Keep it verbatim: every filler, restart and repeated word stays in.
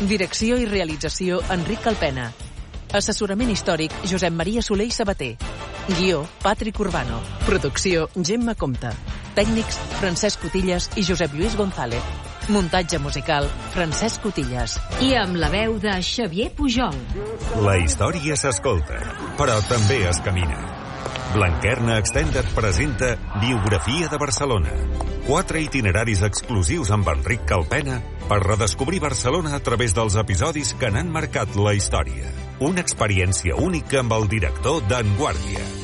Direcció i realització, Enric Calpena. Assessorament històric, Josep Maria Soler i Sabater. Guió, Patrick Urbano. Producció, Gemma Compte. Tècnics, Francesc Cotillas i Josep Lluís González. Muntatge musical, Francesc Cotillas. I amb la veu de Xavier Pujol. La història s'escolta, però també es camina. Blanquerna Extended presenta Biografia de Barcelona. Quatre itineraris exclusius amb Enric Calpena per redescobrir Barcelona a través dels episodis que n'han marcat la història. Una experiència única amb el director d'En Guàrdia.